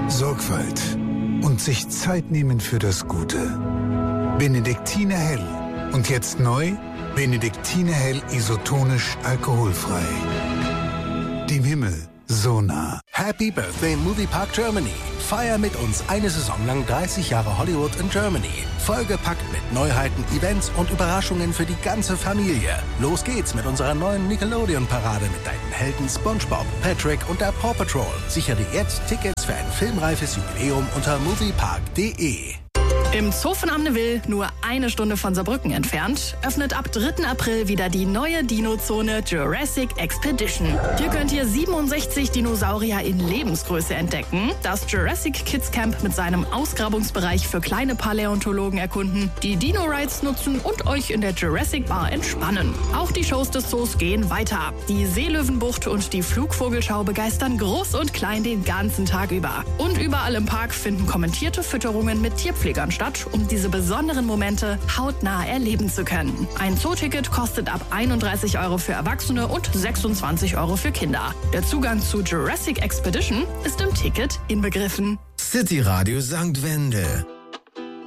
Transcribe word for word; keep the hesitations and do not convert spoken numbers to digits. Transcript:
Sorgfalt und sich Zeit nehmen für das Gute. Benediktiner Hell. Und jetzt neu, Benediktiner Hell isotonisch alkoholfrei. Dem Himmel so nah. Happy Birthday Moviepark Germany. Feier mit uns eine Saison lang dreißig Jahre Hollywood in Germany. Vollgepackt mit Neuheiten, Events und Überraschungen für die ganze Familie. Los geht's mit unserer neuen Nickelodeon-Parade mit deinen Helden SpongeBob, Patrick und der Paw Patrol. Sichere dir jetzt Tickets für ein filmreifes Jubiläum unter moviepark punkt de. Im Zoo von Amneville, nur eine Stunde von Saarbrücken entfernt, öffnet ab dritten April wieder die neue Dino-Zone Jurassic Expedition. Hier könnt ihr siebenundsechzig Dinosaurier in Lebensgröße entdecken, das Jurassic Kids Camp mit seinem Ausgrabungsbereich für kleine Paläontologen erkunden, die Dino-Rides nutzen und euch in der Jurassic Bar entspannen. Auch die Shows des Zoos gehen weiter. Die Seelöwenbucht und die Flugvogelschau begeistern groß und klein den ganzen Tag über. Und überall im Park finden kommentierte Fütterungen mit Tierpflegern statt, um diese besonderen Momente hautnah erleben zu können. Ein Zooticket kostet ab einunddreißig Euro für Erwachsene und sechsundzwanzig Euro für Kinder. Der Zugang zu Jurassic Expedition ist im Ticket inbegriffen. City Radio Sankt Wendel.